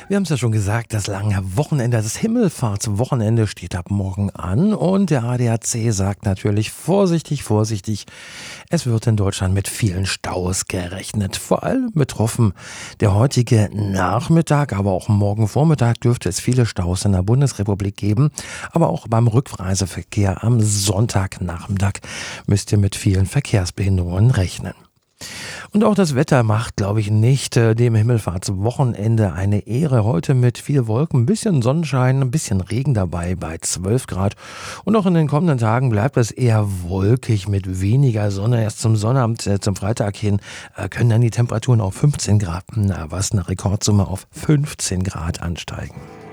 Wir haben es ja schon gesagt, das lange Wochenende, das Himmelfahrtswochenende steht ab morgen an und der ADAC sagt natürlich vorsichtig, vorsichtig, es wird in Deutschland mit vielen Staus gerechnet. Vor allem betroffen der heutige Nachmittag, aber auch morgen Vormittag dürfte es viele Staus in der Bundesrepublik geben, aber auch beim Rückreiseverkehr am Sonntagnachmittag müsst ihr mit vielen Verkehrsbehinderungen rechnen. Und auch das Wetter macht, glaube ich, nicht dem Himmelfahrtswochenende eine Ehre. Heute mit viel Wolken, ein bisschen Sonnenschein, ein bisschen Regen dabei bei 12 Grad. Und auch in den kommenden Tagen bleibt es eher wolkig mit weniger Sonne. Erst zum Sonnabend, zum Freitag hin, können dann die Temperaturen auf 15 Grad, was eine Rekordsumme auf 15 Grad ansteigen.